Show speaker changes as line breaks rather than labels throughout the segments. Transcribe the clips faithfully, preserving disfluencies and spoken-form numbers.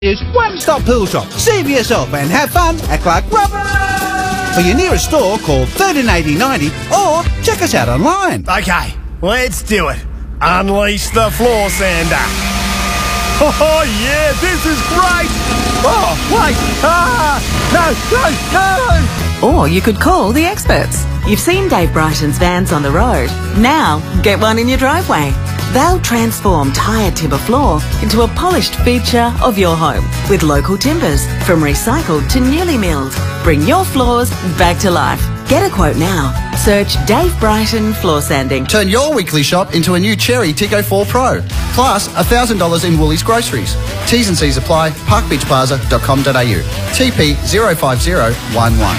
Is One Stop Pool Shop. See for yourself and have fun at Clark Rubber. For your nearest store, call thirteen eighty ninety or check us out online.
Okay, let's do it. Unleash the floor sander. Oh yeah, this is great. Oh, wait. Ah, no, no, no.
Or you could call the experts. You've seen Dave Brighton's vans on the road. Now, get one in your driveway. They'll transform tired timber floor into a polished feature of your home with local timbers from recycled to newly milled. Bring your floors back to life. Get a quote now. Search Dave Brighton Floor Sanding.
Turn your weekly shop into a new Cherry Tico four Pro. Plus one thousand dollars in Woolies groceries. T's and C's apply. park beach plaza dot com dot a u. T P zero five zero one one.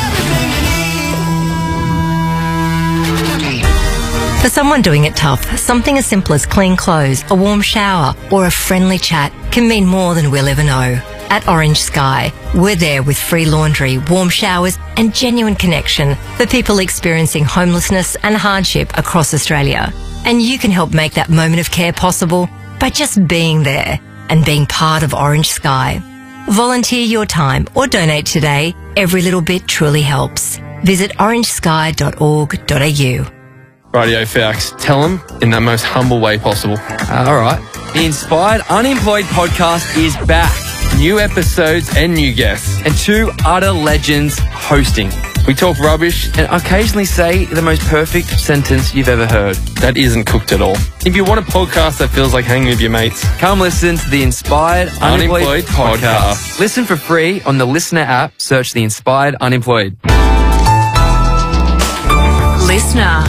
For someone doing it tough, something as simple as clean clothes, a warm shower, or a friendly chat can mean more than we'll ever know. At Orange Sky, we're there with free laundry, warm showers, and genuine connection for people experiencing homelessness and hardship across Australia. And you can help make that moment of care possible by just being there and being part of Orange Sky. Volunteer your time or donate today. Every little bit truly helps. Visit orange sky dot org dot a u.
Radio Fax. Tell them in the most humble way possible.
Uh, all right. The Inspired Unemployed podcast is back. New episodes and new guests. And two utter legends hosting. We talk rubbish and occasionally say the most perfect sentence you've ever heard.
That isn't cooked at all. If you want a podcast that feels like hanging with your mates,
come listen to the Inspired Unemployed,
Unemployed podcast.
podcast. Listen for free on the Listener app. Search the Inspired Unemployed.
Listener.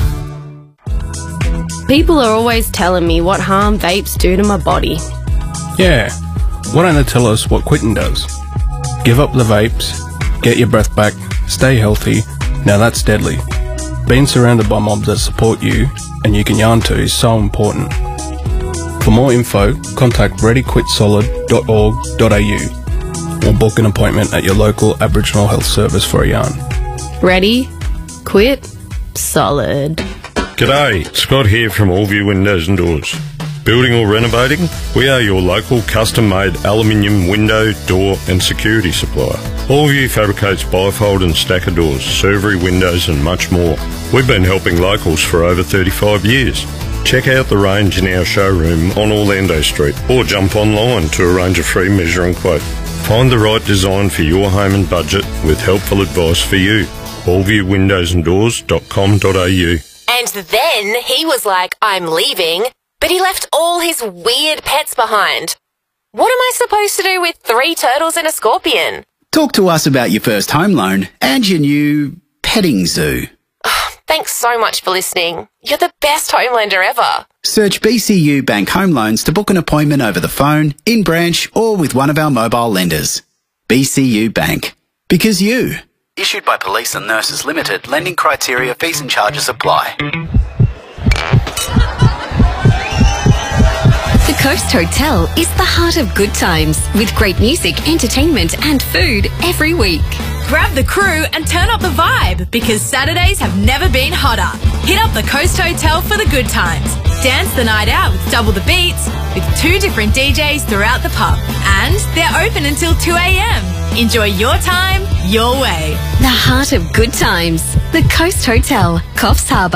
People are always telling me what harm vapes do to my body.
Yeah, why don't they tell us what quitting does? Give up the vapes, get your breath back, stay healthy. Now that's deadly. Being surrounded by mobs that support you and you can yarn to is so important. For more info, contact ready quit solid dot org dot a u or book an appointment at your local Aboriginal Health Service for a yarn.
Ready, quit, solid.
G'day, Scott here from Allview Windows and Doors. Building or renovating? We are your local custom-made aluminium window, door and security supplier. Allview fabricates bifold and stacker doors, servery windows and much more. We've been helping locals for over thirty-five years. Check out the range in our showroom on Orlando Street or jump online to arrange a free measure and quote. Find the right design for your home and budget with helpful advice for you. allview windows and doors dot com dot a u.
And then he was like, I'm leaving, but he left all his weird pets behind. What am I supposed to do with three turtles and a scorpion?
Talk to us about your first home loan and your new petting zoo.
Thanks so much for listening. You're the best home lender ever.
Search B C U Bank Home Loans to book an appointment over the phone, in branch or with one of our mobile lenders. B C U Bank. Because you. Issued by Police and Nurses Limited. Lending criteria, fees and charges apply.
The Coast Hotel is the heart of good times with great music, entertainment and food every week.
Grab the crew and turn up the vibe because Saturdays have never been hotter. Hit up the Coast Hotel for the good times. Dance the night out with double the beats with two different D Js throughout the pub. And they're open until two a m. Enjoy your time, your way.
The heart of good times. The Coast Hotel, Coffs Harbour.